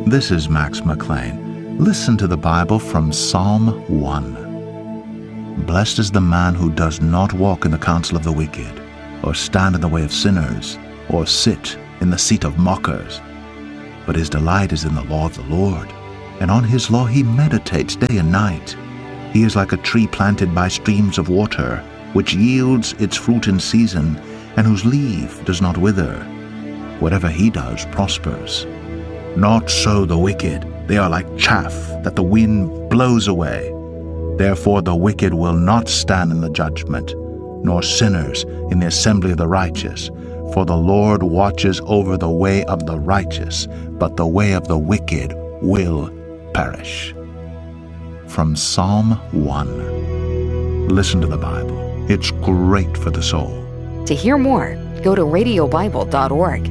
This is Max McLean. Listen to the Bible from Psalm 1. Blessed is the man who does not walk in the counsel of the wicked, or stand in the way of sinners, or sit in the seat of mockers. But his delight is in the law of the Lord, and on his law he meditates day and night. He is like a tree planted by streams of water, which yields its fruit in season, and whose leaf does not wither. Whatever he does prospers. Not so the wicked. They are like chaff that the wind blows away. Therefore the wicked will not stand in the judgment, nor sinners in the assembly of the righteous. For the Lord watches over the way of the righteous, but the way of the wicked will perish. From Psalm 1. Listen to the Bible. It's great for the soul. To hear more, go to radiobible.org.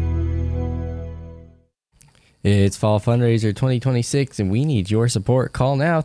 It's Fall Fundraiser 2026, and we need your support. Call now,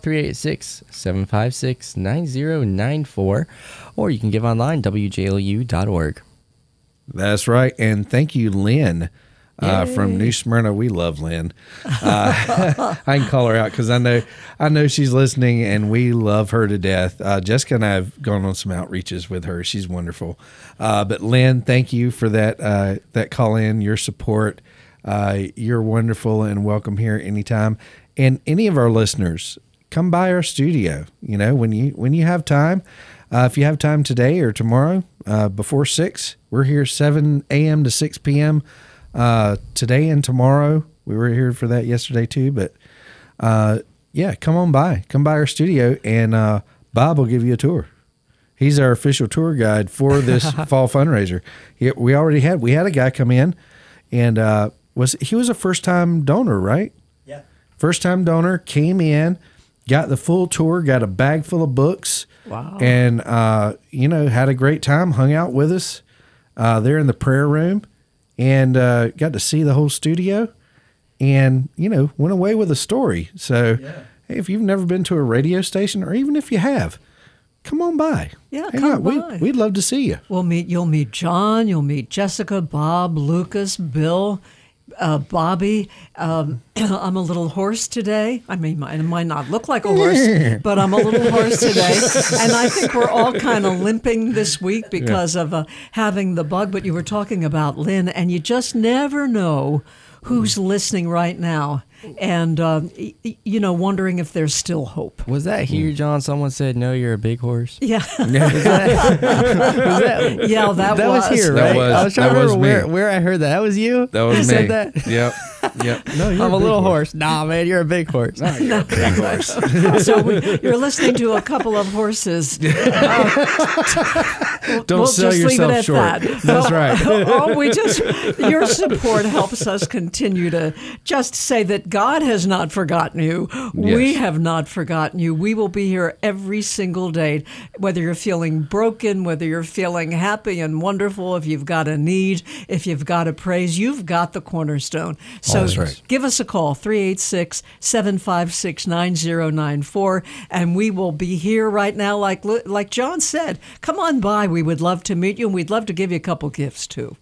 386-756-9094, or you can give online, wjlu.org. That's right, and thank you, Lynn, from New Smyrna. We love Lynn. I can call her out because I know she's listening, and we love her to death. Jessica and I have gone on some outreaches with her. She's wonderful. But Lynn, thank you for that call in, your support. You're wonderful and welcome here anytime. And any of our listeners, come by our studio. You know, when you have time, if you have time today or tomorrow before 6, we're here 7 a.m. to 6 p.m. Today and tomorrow. We were here for that yesterday too. But yeah, come on by. Come by our studio, and Bob will give you a tour. He's our official tour guide for this fall fundraiser. We had a guy come in, and he was a first-time donor, right? Yeah. First-time donor, came in, got the full tour, got a bag full of books. Wow. And, had a great time, hung out with us there in the prayer room, and got to see the whole studio, and, went away with a story. So, hey, if you've never been to a radio station, or even if you have, come on by. Yeah, Hang come out. by. We'd love to see you. You'll meet John, you'll meet Jessica, Bob, Lucas, Bill, Bobby. I'm a little hoarse today. I mean, I might not look like a horse, but I'm a little hoarse today. And I think we're all kind of limping this week because of having the bug. But you were talking about Lynn, and you just never know who's listening right now. And, wondering if there's still hope. Was that here, John? Someone said, no, you're a big horse. Yeah. that that was here, right? I was trying to remember where I heard that. That was you? That was you me. said that? Yep. No, I'm a little horse. Nah, man, you're a big horse. No, you're a big horse. So you're listening to a couple of horses. Don't sell yourself short. That's right. Your support helps us continue to just say that God has not forgotten you. Yes. We have not forgotten you. We will be here every single day, whether you're feeling broken, whether you're feeling happy and wonderful, if you've got a need, if you've got a praise, you've got the cornerstone. So that's right. Give us a call, 386-756-9094, and we will be here right now. Like John said, come on by. We would love to meet you, and we'd love to give you a couple gifts, too.